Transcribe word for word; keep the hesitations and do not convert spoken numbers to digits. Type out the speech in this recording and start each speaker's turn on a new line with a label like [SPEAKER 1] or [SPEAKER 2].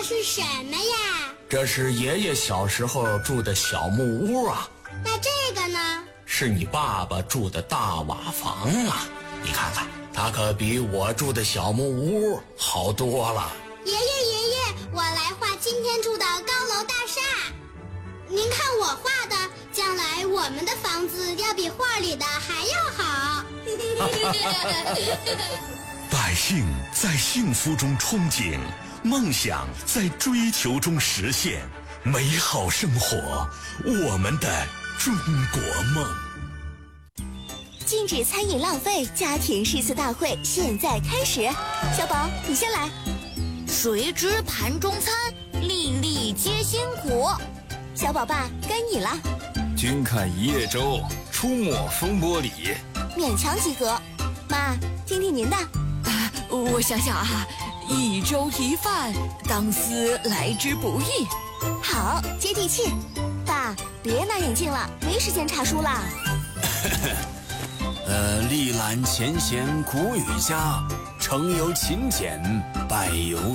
[SPEAKER 1] 是什么呀？
[SPEAKER 2] 这是爷爷小时候住的小木屋啊。
[SPEAKER 1] 那这个呢？
[SPEAKER 2] 是你爸爸住的大瓦房啊。你看看，它可比我住的小木屋好多了。
[SPEAKER 1] 爷爷爷爷，我来画今天住的高楼大厦。您看我画的，将来我们的房子要比画里的还要好。
[SPEAKER 3] 百姓在幸福中憧憬，梦想在追求中实现，美好生活，我们的中国梦。
[SPEAKER 4] 禁止餐饮浪费家庭诗词大会现在开始，小宝你先来。
[SPEAKER 5] 谁知盘中餐，粒粒皆辛苦。
[SPEAKER 4] 小宝爸该你了。
[SPEAKER 6] 君看一叶舟，出没风波里。
[SPEAKER 4] 勉强及格。妈，听听您的。
[SPEAKER 7] 啊，我想想啊，一粥一饭，当思来之不易。
[SPEAKER 4] 好，接地气。爸，别拿眼镜了，没时间查书了。
[SPEAKER 6] 呃，历览前贤古语家，成由勤俭，百由